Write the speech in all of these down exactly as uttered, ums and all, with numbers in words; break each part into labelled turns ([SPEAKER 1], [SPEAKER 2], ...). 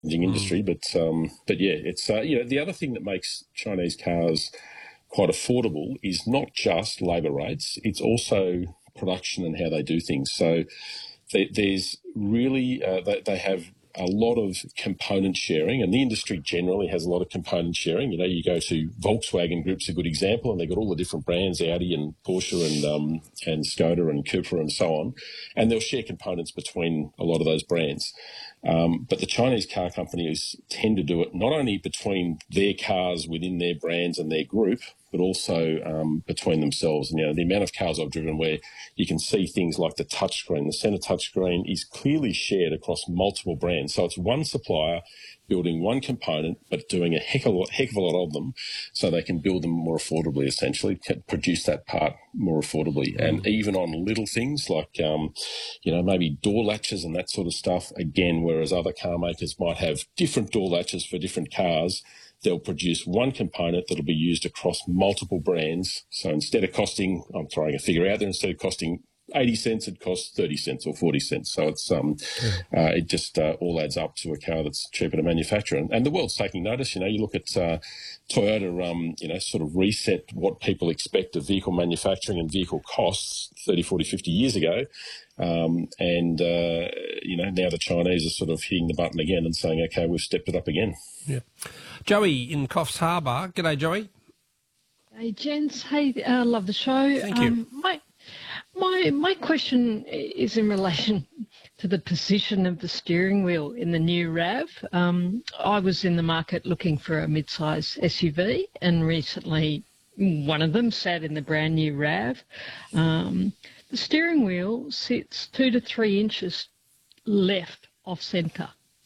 [SPEAKER 1] industry, but um, but yeah, it's uh, you know the other thing that makes Chinese cars quite affordable is not just labour rates; it's also production and how they do things. So they, there's really uh, they, they have a lot of component sharing, and the industry generally has a lot of component sharing. You know, you go to Volkswagen Group's a good example, and they've got all the different brands, Audi and Porsche and um, and Skoda and Cupra and so on, and they'll share components between a lot of those brands. Um, but the Chinese car companies tend to do it not only between their cars within their brands and their group, but also um, between themselves. And, you know, the amount of cars I've driven where you can see things like the touchscreen, the centre touchscreen is clearly shared across multiple brands. So it's one supplier building one component, but doing a heck of a lot, heck of a lot of them so they can build them more affordably, essentially, can produce that part more affordably. Mm. And even on little things like, um, you know, maybe door latches and that sort of stuff, again, whereas other car makers might have different door latches for different cars, they'll produce one component that'll be used across multiple brands. So instead of costing, I'm throwing a figure out there, instead of costing eighty cents, it costs thirty cents or forty cents. So it's um, yeah. uh, it just uh, all adds up to a car that's cheaper to manufacture. And, and the world's taking notice. You know, you look at uh, Toyota, um, you know, sort of reset what people expect of vehicle manufacturing and vehicle costs thirty, forty, fifty years ago. Um, and, uh, you know, now the Chinese are sort of hitting the button again and saying, OK, we've stepped it up again.
[SPEAKER 2] Yeah. Joey in Coffs Harbour. G'day, Joey.
[SPEAKER 3] Hey, gents. Hey, I uh, love the show.
[SPEAKER 2] Thank you.
[SPEAKER 3] Um, my, my, my question is in relation to the position of the steering wheel in the new RAV. Um, I was in the market looking for a mid-size S U V, and recently one of them sat in the brand new RAV. Um, the steering wheel sits two to three inches left off centre.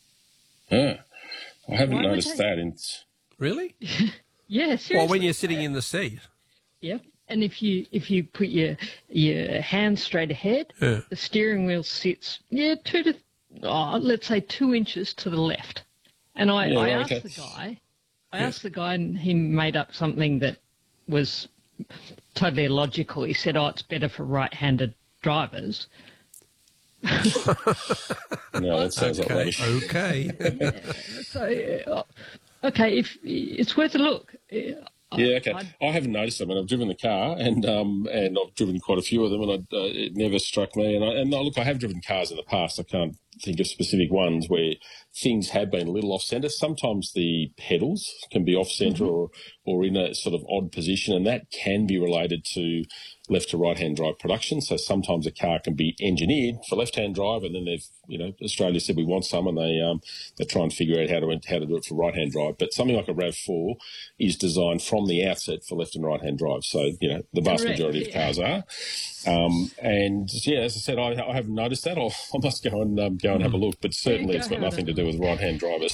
[SPEAKER 1] Ah, I haven't
[SPEAKER 3] Why
[SPEAKER 1] noticed that. In...
[SPEAKER 2] Really?
[SPEAKER 3] Yeah, seriously.
[SPEAKER 2] Well, when you're sitting in the seat.
[SPEAKER 3] Yep. And if you if you put your your hand straight ahead,
[SPEAKER 2] yeah.
[SPEAKER 3] the steering wheel sits yeah two to oh, let's say two inches to the left. And I,
[SPEAKER 1] yeah,
[SPEAKER 3] I
[SPEAKER 1] right,
[SPEAKER 3] asked
[SPEAKER 1] okay.
[SPEAKER 3] the guy, I
[SPEAKER 2] yeah.
[SPEAKER 3] asked the guy, and he made up something that was totally illogical. He said, "Oh, it's better for right-handed drivers."
[SPEAKER 1] No, that sounds
[SPEAKER 2] okay.
[SPEAKER 1] like rubbish.
[SPEAKER 2] Okay.
[SPEAKER 3] Yeah, so, uh, okay, if it's worth a look.
[SPEAKER 1] Yeah, okay.
[SPEAKER 3] I'd...
[SPEAKER 1] I haven't noticed them, and I've driven the car, and um, and I've driven quite a few of them, and I, uh, it never struck me. And I, and look, I have driven cars in the past. I can't think of specific ones where things have been a little off centre. Sometimes the pedals can be off centre mm-hmm. or or in a sort of odd position, and that can be related to left to right hand drive production. So sometimes a car can be engineered for left hand drive, and then they've you know Australia said we want some, and they um they try and figure out how to how to do it for right hand drive. But something like a RAV four is designed from the outset for left and right hand drive. So you know the vast
[SPEAKER 3] Correct.
[SPEAKER 1] majority of cars are. Um, and yeah, as I said, I, I haven't noticed that. I'll, I must go and um, go and have a look. But certainly, it's got nothing to do with right-hand drivers.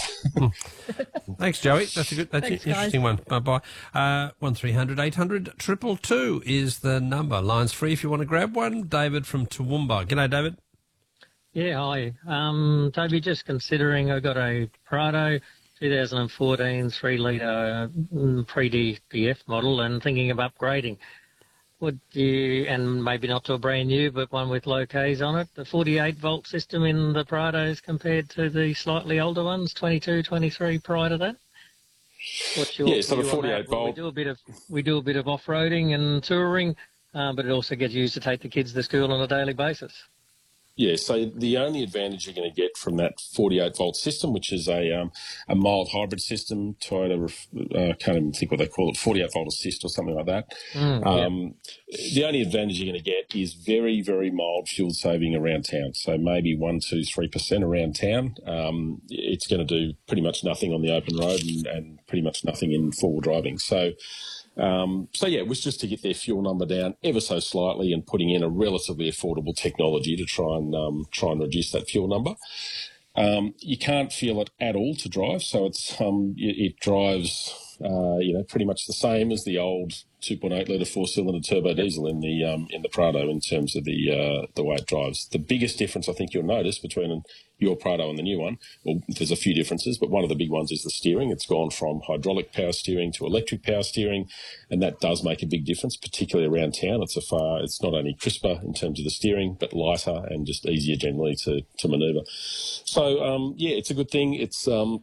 [SPEAKER 2] Thanks, Joey. That's a good. That's
[SPEAKER 3] Thanks,
[SPEAKER 2] an interesting
[SPEAKER 3] guys.
[SPEAKER 2] one. Bye bye. Uh, one three hundred eight hundred triple two is the number. Lines free if you want to grab one. David from Toowoomba. G'day, David.
[SPEAKER 4] Yeah, hi. Um, Toby, just considering I got a Prado twenty fourteen three litre uh, pre-D P F model and thinking of upgrading. Would you, and maybe not to a brand new, but one with low Ks on it, the forty-eight volt system in the Prados compared to the slightly older ones, twenty-two, twenty-three prior to that? What's your
[SPEAKER 1] yeah, so the
[SPEAKER 4] view on
[SPEAKER 1] forty-eight
[SPEAKER 4] that? Well,
[SPEAKER 1] volt.
[SPEAKER 4] we do a bit of we do a bit of off-roading and touring, uh, but it also gets used to take the kids to school on a daily basis.
[SPEAKER 1] Yeah, so the only advantage you're going to get from that forty-eight volt system, which is a um, a mild hybrid system, Toyota, I uh, can't even think what they call it, forty-eight volt assist or something like that.
[SPEAKER 4] Mm,
[SPEAKER 1] um, yeah. The only advantage you're going to get is very, very mild fuel saving around town. So maybe one, two, three percent around town. Um, it's going to do pretty much nothing on the open road and, and pretty much nothing in four-wheel driving. So. Um, so, yeah, it was just to get their fuel number down ever so slightly and putting in a relatively affordable technology to try and um, try and reduce that fuel number. Um, you can't feel it at all to drive, so it's um, it, it drives uh, you know, pretty much the same as the old two point eight litre four-cylinder turbo diesel in the um, in the Prado in terms of the uh, the way it drives. The biggest difference I think you'll notice between your Prado and the new one, well, there's a few differences, but one of the big ones is the steering. It's gone from hydraulic power steering to electric power steering, and that does make a big difference, particularly around town. It's a far, it's not only crisper in terms of the steering, but lighter and just easier generally to to manoeuvre. So um, yeah, it's a good thing. It's um,